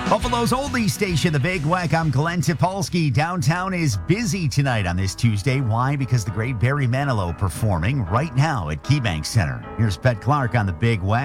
Buffalo's oldie station, The Big Weck. I'm Glenn Topolsky. Downtown is busy tonight on this Tuesday. Why? Because the great Barry Manilow performing right now at KeyBank Center. Here's Pet Clark on The Big Weck.